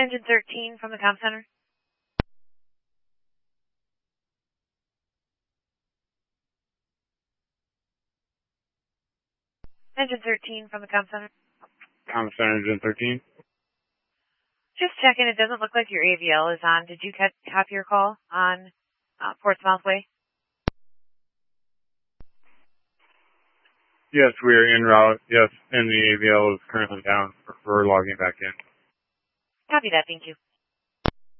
Engine 13 from the comm center. Engine 13 from the comm center. Comm center, engine 13. Just checking, it doesn't look like your AVL is on. Did you copy your call on Portsmouth Way? Yes, we are en route. Yes, and the AVL is currently down. We're logging back in. Copy that, thank you.